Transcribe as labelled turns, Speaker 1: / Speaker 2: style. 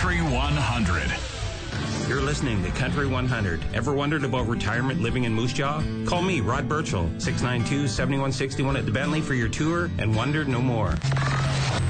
Speaker 1: Country 100.
Speaker 2: You're listening to Country 100. Ever wondered about retirement living in Moose Jaw? Call me, Rod Birchall, 692-7161 at the Bentley for your tour and wonder no more.